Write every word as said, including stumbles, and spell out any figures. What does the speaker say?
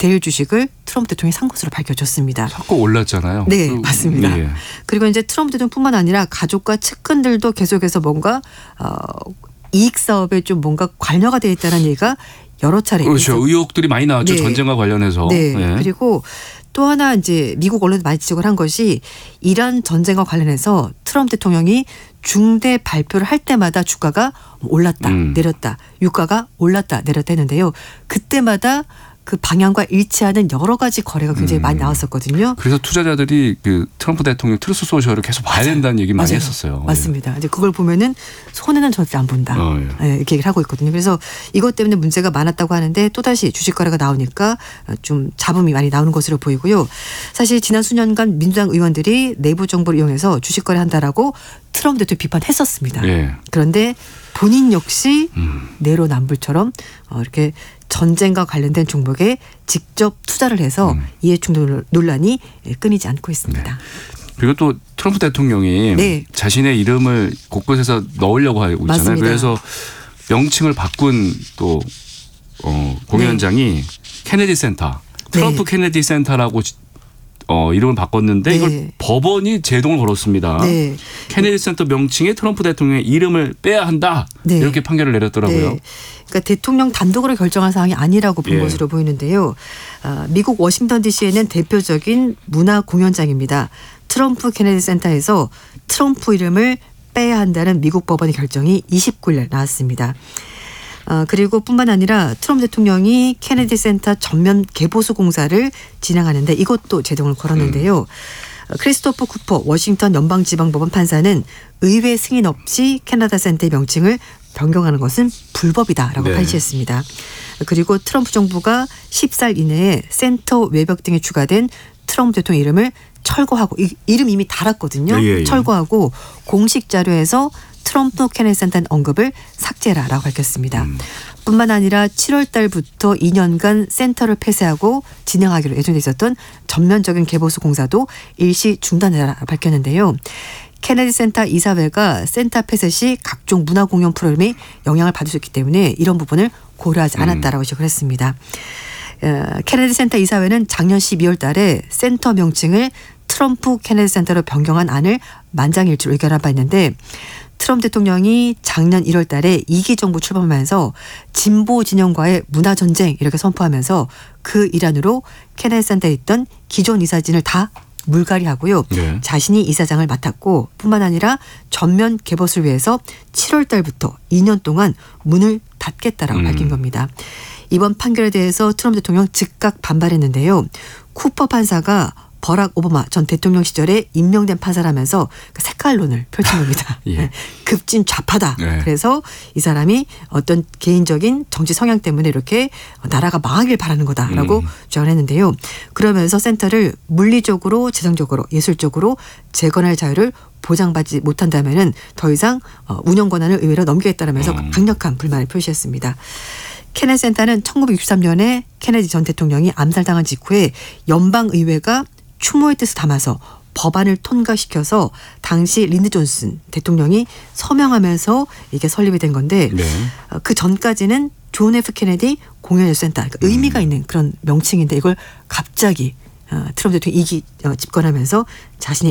데일 주식을 트럼프 대통령이 산 것으로 밝혀졌습니다. 자꾸 올랐잖아요. 네, 그, 맞습니다. 예. 그리고 이제 트럼프 대통령뿐만 아니라 가족과 측근들도 계속해서 뭔가 어, 이익 사업에 좀 뭔가 관여가 되어 있다는 얘기가 여러 차례 그렇죠. 있었... 의혹들이 많이 나왔죠. 네. 전쟁과 관련해서. 네. 예. 그리고 또 하나 이제 미국 언론도 많이 지적을 한 것이 이란 전쟁과 관련해서 트럼프 대통령이 중대 발표를 할 때마다 주가가 올랐다 음. 내렸다 유가가 올랐다 내렸다 했는데요. 그때마다 그 방향과 일치하는 여러 가지 거래가 굉장히 음. 많이 나왔었거든요. 그래서 투자자들이 그 트럼프 대통령 트루스 소셜을 계속 봐야 된다는 얘기 많이 맞아요. 했었어요. 맞습니다. 이제 그걸 보면은 손해는 절대 안 본다. 어, 예. 예, 이렇게 얘기를 하고 있거든요. 그래서 이것 때문에 문제가 많았다고 하는데 또다시 주식 거래가 나오니까 좀 잡음이 많이 나오는 것으로 보이고요. 사실 지난 수년간 민주당 의원들이 내부 정보를 이용해서 주식 거래한다라고 트럼프 대통령 비판했었습니다. 예. 그런데 본인 역시 음. 내로남불처럼 이렇게 전쟁과 관련된 종목에 직접 투자를 해서 음. 이해충돌 논란이 끊이지 않고 있습니다. 네. 그리고 또 트럼프 대통령이 네. 자신의 이름을 곳곳에서 넣으려고 하고 있잖아요. 맞습니다. 그래서 명칭을 바꾼 또 어, 공연장이 네. 케네디 센터, 트럼프 네. 케네디 센터라고 어, 이름을 바꿨는데 네. 이걸 법원이 제동을 걸었습니다. 네. 케네디 센터 명칭에 트럼프 대통령의 이름을 빼야 한다. 네. 이렇게 판결을 내렸더라고요. 네. 그러니까 대통령 단독으로 결정한 사항이 아니라고 본 예. 것으로 보이는데요. 어, 미국 워싱턴 디씨에는 대표적인 문화 공연장입니다. 트럼프 케네디 센터에서 트럼프 이름을 빼야 한다는 미국 법원의 결정이 이십구 일 나왔습니다. 어, 그리고 뿐만 아니라 트럼프 대통령이 케네디 센터 전면 개보수 공사를 진행하는데 이것도 제동을 걸었는데요. 음. 크리스토퍼 쿠퍼 워싱턴 연방지방법원 판사는 의회 승인 없이 캐나다 센터의 명칭을 변경하는 것은 불법이다라고 네. 발시했습니다. 그리고 트럼프 정부가 십 살 이내에 센터 외벽 등에 추가된 트럼프 대통령 이름을 철거하고 이, 이름 이미 달았거든요. 예, 예. 철거하고 공식 자료에서 트럼프 케네디 센터 언급을 삭제라라고 밝혔습니다. 음. 뿐만 아니라 칠월 달부터 이 년간 센터를 폐쇄하고 진행하기로 예정돼 있었던 전면적인 개보수 공사도 일시 중단해라라고 밝혔는데요. 케네디 센터 이사회가 센터 폐쇄 시 각종 문화 공연 프로그램이 영향을 받을 수 있기 때문에 이런 부분을 고려하지 않았다라고 지적을 했습니다. 케네디 센터 이사회는 작년 십이월 달에 센터 명칭을 트럼프 케네디 센터로 변경한 안을 만장일치로 의결한 바 있는데 트럼프 대통령이 작년 일월 달에 이 기 정부 출범하면서 진보 진영과의 문화전쟁 이렇게 선포하면서 그 일환으로 케네디 센터에 있던 기존 이사진을 다 물갈이하고요. 네. 자신이 이사장을 맡았고 뿐만 아니라 전면 개보수를 위해서 칠월 달부터 이 년 동안 문을 닫겠다라고 음. 밝힌 겁니다. 이번 판결에 대해서 트럼프 대통령 즉각 반발했는데요. 쿠퍼 판사가 버락 오바마 전 대통령 시절에 임명된 판사라면서 색깔론을 펼친 겁니다. 예. 급진 좌파다. 예. 그래서 이 사람이 어떤 개인적인 정치 성향 때문에 이렇게 나라가 망하길 바라는 거다라고 음. 주장을 했는데요. 그러면서 센터를 물리적으로 재정적으로 예술적으로 재건할 자유를 보장받지 못한다면은 더 이상 운영 권한을 의회로 넘기겠다라면서 음. 강력한 불만을 표시했습니다. 케네디 센터는 천구백육십삼 년에 케네디 전 대통령이 암살당한 직후에 연방의회가 추모의 뜻을 담아서 법안을 통과시켜서 당시 린드 존슨 대통령이 서명하면서 이게 설립이 된 건데 네. 그 전까지는 존 F 케네디 공연예술센터 그러니까 음. 의미가 있는 그런 명칭인데 이걸 갑자기 트럼프 대통령이 이 기 집권하면서 자신의